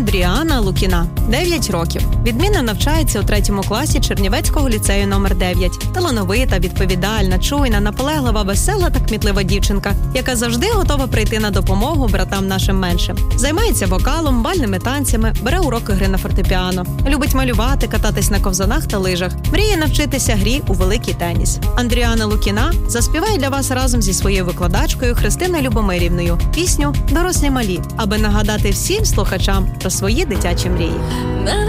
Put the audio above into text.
Андріана Лукіна, 9 років. Відмінно навчається у 3 класі Чернівецького ліцею номер 9. Талановита, відповідальна, чуйна, наполеглива, весела та кмітлива дівчинка, яка завжди готова прийти на допомогу братам нашим меншим. Займається вокалом, бальними танцями, бере уроки гри на фортепіано. Любить малювати, кататись на ковзанах та лижах. Мріє навчитися грі у великий теніс. Андріана Лукіна заспіває для вас разом зі своєю викладачкою Христиною Любомирівною пісню «Дорослі малі», аби нагадати всім слухачам про свої дитячі мрії.